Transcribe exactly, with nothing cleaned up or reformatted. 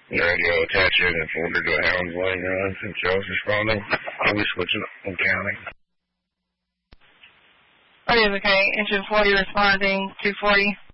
Radio, attach it, and forward to a Hounds Lane run since Joe's responding. I'll be switching up from county. Oh, yes, okay. Engine forty responding, two forty.